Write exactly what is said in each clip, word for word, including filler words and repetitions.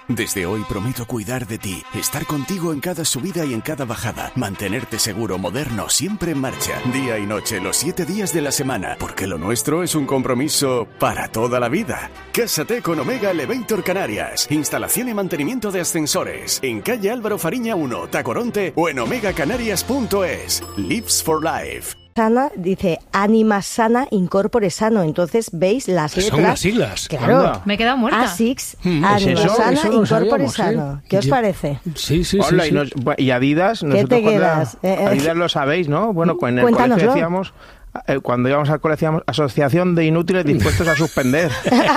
Desde hoy prometo cuidar de ti, estar contigo en cada subida y en cada bajada, mantenerte seguro, moderno, siempre en marcha, día y noche, los siete días de la semana, porque lo nuestro es un compromiso para toda la vida. Cásate con Omega Elevator Canarias, instalación y mantenimiento de ascensores, en calle Álvaro Fariña uno, Tacoronte o en omega canarias punto es. Lives for Life. Sana, dice, ánima sana, incorpore sano. Entonces, ¿veis las letras? Son las siglas. Claro. Anda. Me he quedado muerta. A seis, Mm, ánima eso, sana, eso lo incorpore sabíamos, sano. ¿eh? ¿Qué os Yo- parece? Sí, sí, sí. Hola, sí. y, nos- y Adidas, ¿Qué nosotros te cuando- quedas? Eh, eh. Adidas lo sabéis, ¿no? Bueno, en el Cuéntanoslo. colegio decíamos, eh, cuando íbamos al colegio decíamos, asociación de inútiles dispuestos a suspender.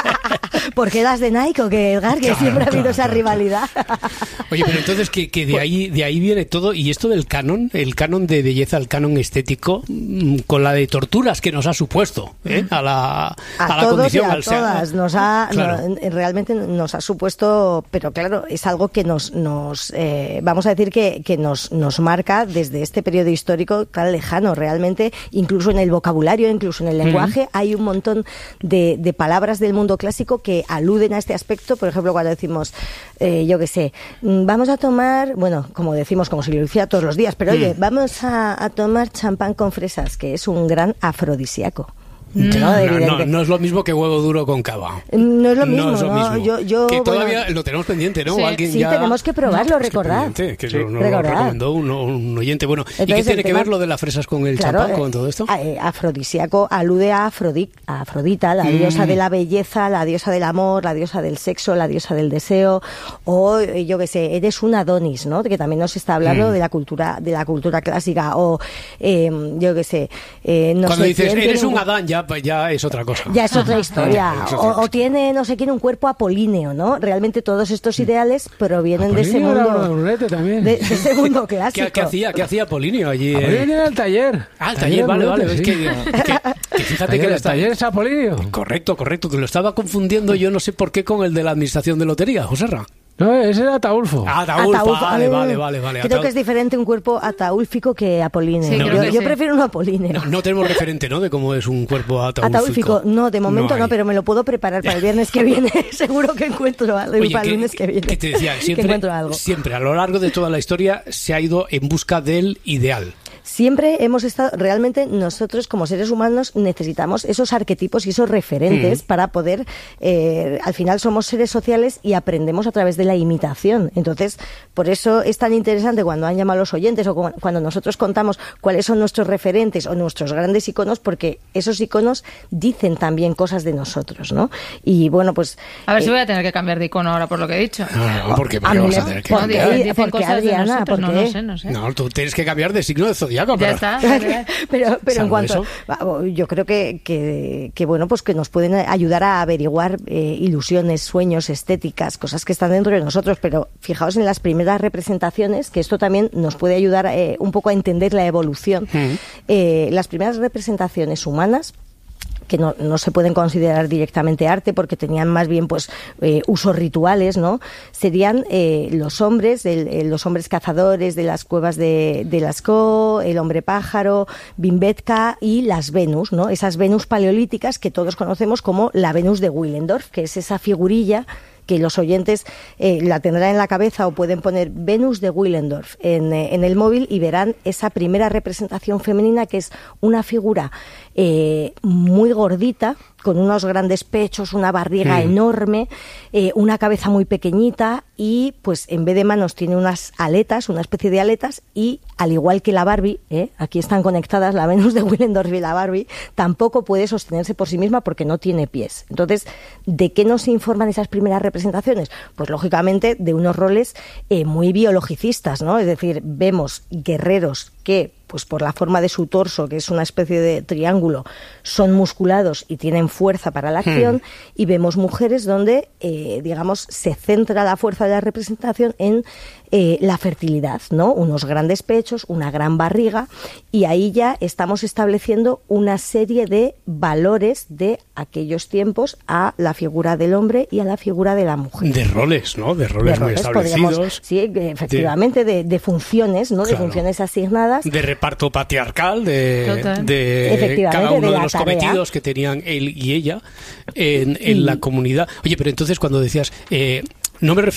¿Por qué las de Nike o que Edgar? Que Claro, siempre ha habido claro, esa claro. rivalidad. Oye, pero entonces que, que de ahí de ahí viene todo, y esto del canon, el canon de belleza, el canon estético, mm, con la de torturas que nos ha supuesto, ¿eh? a la, A, a la todos condición, y a al ser- todas nos ha Claro. no, realmente nos ha supuesto, pero claro, es algo que nos nos eh, vamos a decir que, que nos nos marca desde este periodo histórico tan lejano. Realmente, incluso en el vocabulario, incluso en el lenguaje, hay un montón de, de palabras del mundo clásico que aluden a este aspecto. Por ejemplo, cuando decimos, eh, yo qué sé, mm, vamos a tomar, bueno, como decimos, como si lo hiciera todos los días, pero oye, vamos a, a tomar champán con fresas, que es un gran afrodisíaco. No, No, no, evidente. no es lo mismo que huevo duro con cava. No es lo mismo, no es lo ¿no? mismo. Yo, yo, que bueno, todavía lo tenemos pendiente, ¿no? Sí. Alguien sí, ya... tenemos que probarlo, Es que recordad. pendiente, que Sí. lo- nos lo Recordad. recomendó un, un oyente. Bueno, ¿y qué Entonces, tiene el que tema- ver lo de las fresas con el Claro, champán, eh, con todo esto? a- eh, afrodisíaco alude a, Afrodit, a Afrodita, la diosa de la belleza, la diosa del amor, la diosa del sexo, la diosa del deseo, o eh, yo qué sé, eres un Adonis, ¿no? Que también nos está hablando Mm. de la cultura de la cultura clásica, o eh, yo qué sé, eh, no Cuando sé dices, quién eres tiene un Adán, ya, pues ya es otra cosa. Ya es otra historia. Es otra O, cosa. o tiene, no sé quién, un cuerpo apolíneo, ¿no? Realmente todos estos ideales provienen de ese Apolíneo era mundo. un brunete también. De, de ese mundo clásico. ¿Qué, qué hacía? ¿Qué hacía Polinio allí? Apolíneo eh? era el taller. Ah, el taller, vale, vale. Es que, que- que fíjate Taller, que el le está... taller es Apolíneo. Correcto, correcto, que lo estaba confundiendo yo no sé por qué con el de la administración de lotería, Joserra. No, ese era Ataulfo. Ah, Ataulfo, Ataulfo, vale, ah, vale, vale, vale. Creo Ataul- que es diferente un cuerpo ataúlfico que apolíneo. Sí, yo creo que yo sí. prefiero un apolíneo. No, no tenemos referente, ¿no?, de cómo es un cuerpo ataúlfico. Ataúlfico, no, de momento no, hay. pero me lo puedo preparar para el viernes que viene. Seguro que encuentro algo. Oye, para el que- lunes que viene. que te decía, que siempre, encuentro algo. siempre a lo largo de toda la historia se ha ido en busca del ideal. Siempre hemos estado, realmente nosotros como seres humanos necesitamos esos arquetipos y esos referentes Mm. para poder, eh, al final somos seres sociales y aprendemos a través de la imitación. Entonces, por eso es tan interesante cuando han llamado los oyentes o cu- cuando nosotros contamos cuáles son nuestros referentes o nuestros grandes iconos, porque esos iconos dicen también cosas de nosotros, ¿no? Y bueno, pues... A ver si eh, voy a tener que cambiar de icono ahora por lo que he dicho. No, no, ¿por qué? ¿Por a qué mí vas a me- tener que ¿por cambiar? qué? Dicen ¿por qué, cosas de Adriana? nosotros, ¿Por no, qué? no sé, no sé. No, tú tienes que cambiar de signo de zodiaco, Ya pero... está. vale, vale. pero pero en Salvo cuanto eso. va, yo creo que, que, que bueno pues que nos pueden ayudar a averiguar eh, ilusiones, sueños, estéticas, cosas que están dentro de nosotros, pero fijaos en las primeras representaciones, que esto también nos puede ayudar eh, un poco a entender la evolución. Mm. Eh, las primeras representaciones humanas, que no, no se pueden considerar directamente arte porque tenían más bien pues eh, usos rituales, ¿no? Serían eh, los hombres, el, el- los hombres cazadores de las cuevas de, de Lascaux, el hombre pájaro, Bimbetka y las Venus, ¿no? Esas Venus paleolíticas que todos conocemos como la Venus de Willendorf, que es esa figurilla que los oyentes eh, la tendrán en la cabeza o pueden poner Venus de Willendorf en, eh, en el móvil y verán esa primera representación femenina que es una figura eh, muy gordita, con unos grandes pechos, una barriga Mm. enorme, eh, una cabeza muy pequeñita y pues en vez de manos tiene unas aletas, una especie de aletas y al igual que la Barbie, ¿eh? Aquí están conectadas la Venus de Willendorf y la Barbie, tampoco puede sostenerse por sí misma porque no tiene pies. Entonces, ¿de qué nos informan esas primeras representaciones? Pues lógicamente de unos roles eh, muy biologicistas, ¿no? Es decir, vemos guerreros que pues por la forma de su torso, que es una especie de triángulo, son musculados y tienen fuerza para la acción, Hmm. y vemos mujeres donde, eh, digamos, se centra la fuerza de la representación en eh, la fertilidad, ¿no? Unos grandes pechos, una gran barriga, y ahí ya estamos estableciendo una serie de valores de aquellos tiempos a la figura del hombre y a la figura de la mujer. De roles, ¿no? De roles, De muy roles, establecidos. podríamos- sí, efectivamente, de, de funciones, ¿no? De Claro. funciones asignadas. De reparto patriarcal, de, Total. de Efectivamente, cada uno de de, la los tarea. cometidos que tenían él y ella en, en Y- la comunidad. Oye, pero entonces cuando decías, eh, no me refiero